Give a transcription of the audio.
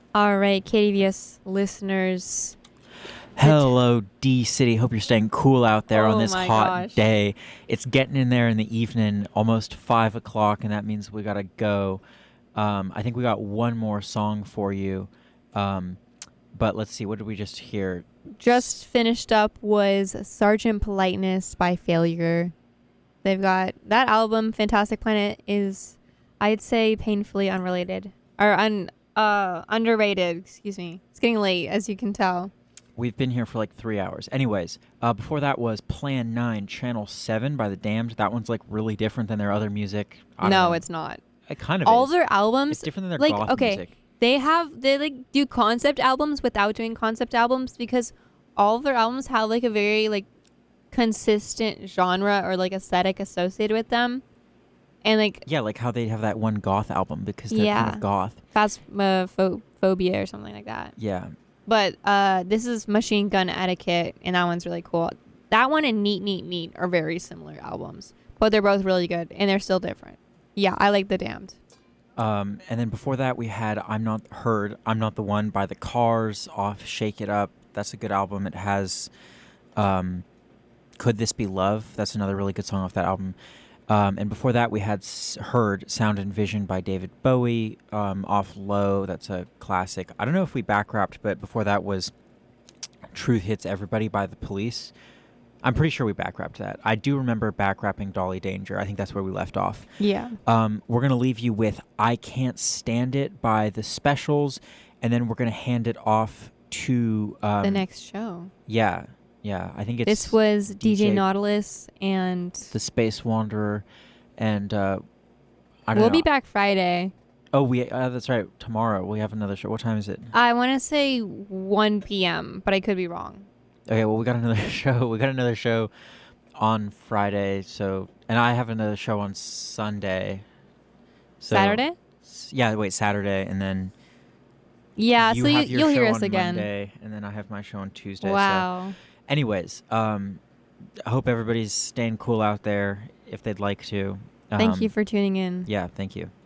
All right, KDVS listeners. Hello, D City. Hope you're staying cool out there on Oh this my hot gosh. day. It's getting in there in the evening, almost 5 o'clock, and that means we gotta go. I think we got one more song for you, um, but let's see. What did we just hear? Just finished up was Sergeant Politeness by Failure. They've got that album, Fantastic Planet, is, I'd say, painfully unrelated. Or underrated, excuse me. It's getting late, as you can tell. We've been here for like 3 hours. Anyways, before that was Plan 9, Channel 7 by The Damned. That one's like really different than their other music. I don't No, know. it's not. It kind of All is. their It's albums, different than their like, goth okay, music. they like do concept albums without doing concept albums because all of their albums have like a very like consistent genre or like aesthetic associated with them. And like, Yeah, like how they have that one goth album because they're kind of yeah, goth. Phasmophobia or something like that. Yeah. But this is Machine Gun Etiquette, and that one's really cool. That one and Neat Neat Neat are very similar albums, but they're both really good, and they're still different. Yeah, I like The Damned. And then before that, we had I'm Not the One by The Cars off Shake It Up. That's a good album. It has um, Could This Be Love? That's another really good song off that album. And before that, we had heard Sound and Vision by David Bowie off Low. That's a classic. I don't know if we back rapped, but before that was Truth Hits Everybody by The Police. I'm pretty sure we back rapped that. I do remember back rapping Dolly Danger. I think that's where we left off. Yeah. We're going to leave you with I Can't Stand It by The Specials, and then we're going to hand it off to... The next show. Yeah, I think it's... This was DJ DJ Nautilus, and The Space Wanderer, and I don't we'll know. be back Friday. Oh, that's right. Tomorrow we have another show. What time is it? I want to say 1 p.m., but I could be wrong. Okay, well, we got another show. We got another show on Friday, and I have another show on Sunday. So, Saturday? Yeah, wait, Saturday, and then Yeah, you so have your you'll show hear us on again. Monday, and then I have my show on Tuesday. So, Wow. anyways, I hope everybody's staying cool out there if they'd like to. Thank you for tuning in. Yeah, thank you.